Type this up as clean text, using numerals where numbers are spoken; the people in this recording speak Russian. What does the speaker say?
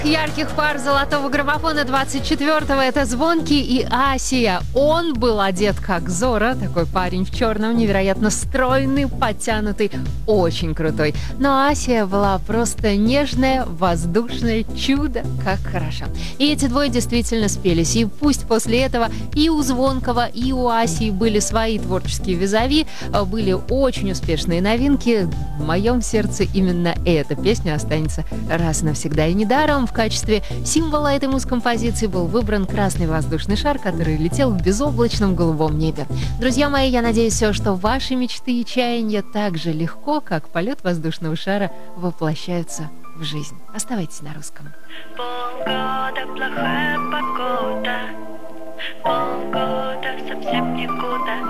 Ярких пар золотого граммофона 24-го — это Звонкий и Асия. Он был одет как Зорро, такой парень в черном, невероятно стройный, подтянутый, очень крутой. Но Асия была просто нежное, воздушное чудо, как хорошо. И эти двое действительно спелись. И пусть после этого и у Звонкого, и у Асии были свои творческие визави, были очень успешные новинки, в моем сердце именно эта песня останется раз и навсегда. И недаром в качестве символа этой музкомпозиции был выбран красный воздушный шар, который летел в безоблачном голубом небе. Друзья мои, я надеюсь, что ваши мечты и чаяния так же легко, как полет воздушного шара, воплощаются в жизнь. Оставайтесь на русском. Полгода плохая погода, полгода совсем никуда.